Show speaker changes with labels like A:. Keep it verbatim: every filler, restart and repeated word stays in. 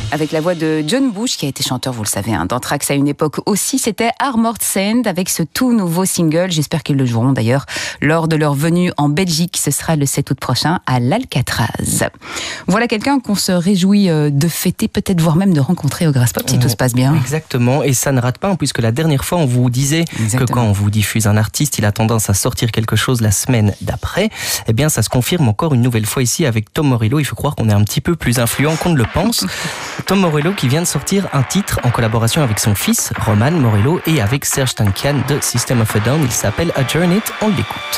A: Avec la voix de John Bush, qui a été chanteur, vous le savez, hein, d'Anthrax à une époque aussi. C'était Armored Sand avec ce tout nouveau single. J'espère qu'ils le joueront d'ailleurs lors de leur venue en Belgique. Ce sera le sept août prochain à l'Alcatraz. Voilà quelqu'un qu'on se réjouit de fêter, peut-être voire même de rencontrer au Graspop si tout se passe bien.
B: Exactement, et ça ne rate pas, puisque la dernière fois on vous disait Exactement. que quand on vous diffuse un artiste, il a tendance à sortir quelque chose la semaine d'après. Eh bien ça se confirme encore une nouvelle fois ici avec Tom Morello. Il faut croire qu'on est un petit peu plus influent qu'on ne le pense. Tom Morello qui vient de sortir un titre en collaboration avec son fils Roman Morello et avec Serge Tankian de System of a Down. Il s'appelle Adjourn It, on l'écoute.